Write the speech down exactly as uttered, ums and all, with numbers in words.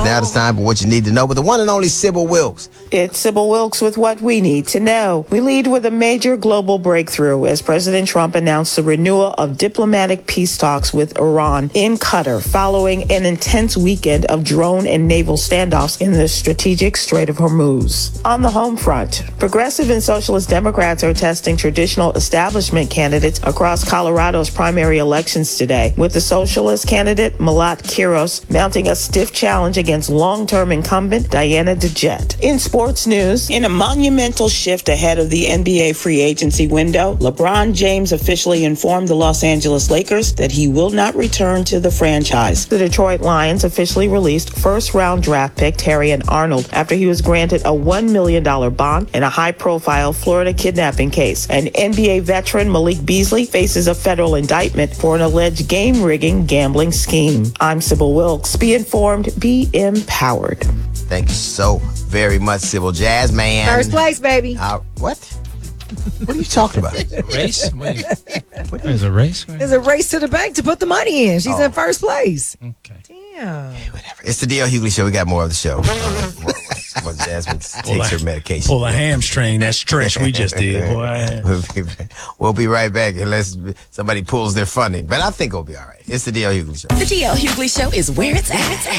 now it's time for what you need to know with the one and only Sybil Wilkes. It's Sybil Wilkes with what we need to know. We lead with a major global breakthrough as President Trump announced the renewal of diplomatic peace talks with Iran in Qatar following an intense weekend of drone and naval standoffs in the strategic Strait of Hormuz. On the home front, progressive and socialist Democrats are testing traditional establishment candidates across Colorado's primary elections today, with the socialist candidate Malat Quiros mounting a stiff challenge against long-term incumbent Diana DeJette. In sports news, in a monumental shift ahead of the N B A free agency window, LeBron James officially informed the Los Angeles Lakers that he will not return to the franchise. The Detroit Lions officially released first-round draft pick Terrion Arnold after he was granted a one million dollars bond in a high-profile Florida kidnapping case. And N B A veteran Malik Beasley faces a federal indictment for an alleged game-rigging gambling scheme. I'm Sybil Wilkes. Be informed, be empowered. Thank you so very much, Sybil. Jazz man. First place, baby. Uh, what? What are you talking about? Race? Wait. What is a race? There's a race to the bank to put the money in. She's Oh. in first place. Okay. Damn. Hey, whatever. It's the D L Hughley Show. We got more of the show. When Jasmine takes her medication. Pull a hamstring. That stretch we just did, boy. We'll be, we'll be right back unless somebody pulls their funding. But I think it'll be all right. It's the D L Hughley Show. The D L Hughley Show is where it's at.